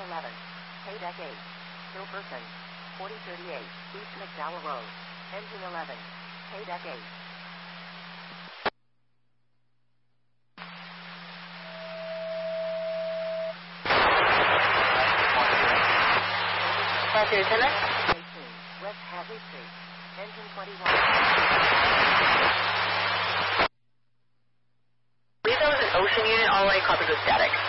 11, Paydeck 8, Hilperson, 4038, East McDowell Road, Engine 11, Paydeck 8. Lieutenant? 18, West Hadley Street, Engine 21. Believe that was an ocean unit, all right, copy with static.